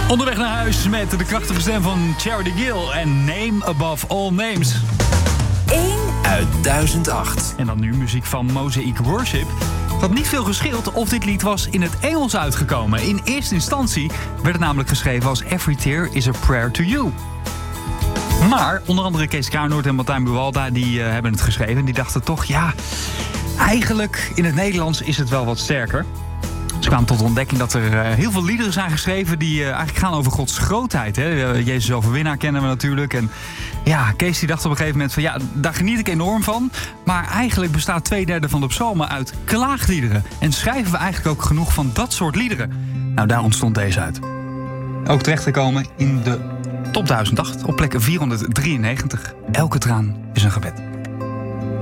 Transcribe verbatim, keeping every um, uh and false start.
Onderweg naar huis met de krachtige stem van Charity Gill en Name Above All Names. één uit duizend acht. En dan nu muziek van Mosaic Worship. Het had niet veel gescheeld of dit lied was in het Engels uitgekomen. In eerste instantie werd het namelijk geschreven als Every Tear is a Prayer to You. Maar onder andere Kees Kruinoord en Martijn Buwalda die uh, hebben het geschreven. En die dachten toch, ja, eigenlijk in het Nederlands is het wel wat sterker. Ze kwamen tot de ontdekking dat er uh, heel veel liederen zijn geschreven die uh, eigenlijk gaan over Gods grootheid. Hè? Uh, Jezus Overwinnaar kennen we natuurlijk. En ja, Kees die dacht op een gegeven moment van ja, daar geniet ik enorm van. Maar eigenlijk bestaat twee derde van de psalmen uit klaagliederen. En schrijven we eigenlijk ook genoeg van dat soort liederen? Nou, daar ontstond deze uit. Ook terechtgekomen in de top duizend acht op plek vierhonderddrieënnegentig. Elke traan is een gebed.